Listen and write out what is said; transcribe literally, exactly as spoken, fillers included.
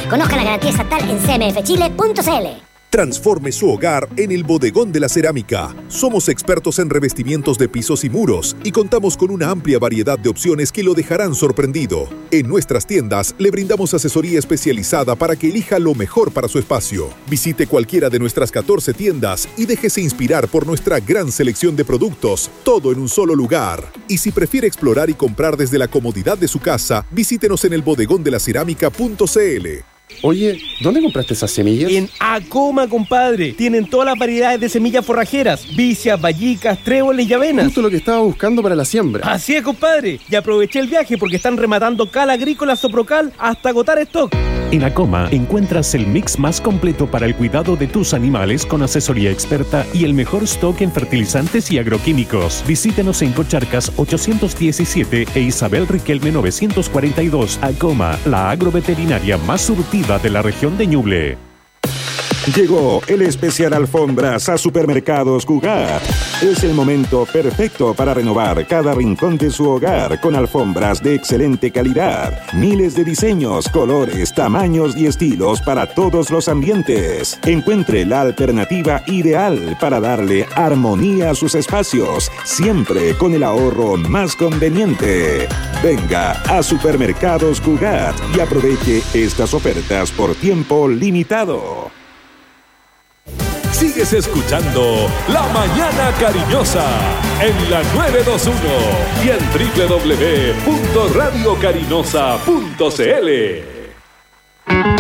Conozca la garantía estatal en c m f chile punto c l. Transforme su hogar en el Bodegón de la Cerámica. Somos expertos en revestimientos de pisos y muros y contamos con una amplia variedad de opciones que lo dejarán sorprendido. En nuestras tiendas le brindamos asesoría especializada para que elija lo mejor para su espacio. Visite cualquiera de nuestras catorce tiendas y déjese inspirar por nuestra gran selección de productos, todo en un solo lugar. Y si prefiere explorar y comprar desde la comodidad de su casa, visítenos en el bodegón de la cerámica punto c l. Oye, ¿dónde compraste esas semillas? En Acoma, compadre. Tienen todas las variedades de semillas forrajeras: vicias, vallicas, tréboles y avenas. Justo lo que estaba buscando para la siembra. Así es, compadre. Y aproveché el viaje porque están rematando Cal Agrícola Soprocal hasta agotar stock. En Acoma encuentras el mix más completo para el cuidado de tus animales con asesoría experta y el mejor stock en fertilizantes y agroquímicos. Visítenos en Cocharcas ochocientos diecisiete e Isabel Riquelme novecientos cuarenta y dos. Acoma, la agroveterinaria más surtida de la región de Ñuble. Llegó el especial Alfombras a Supermercados Cugat. Es el momento perfecto para renovar cada rincón de su hogar con alfombras de excelente calidad. Miles de diseños, colores, tamaños y estilos para todos los ambientes. Encuentre la alternativa ideal para darle armonía a sus espacios, siempre con el ahorro más conveniente. Venga a Supermercados Cugat y aproveche estas ofertas por tiempo limitado. Sigues escuchando La Mañana Cariñosa en la nueve dos uno y en doble u doble u doble u punto radio cariñosa punto c l.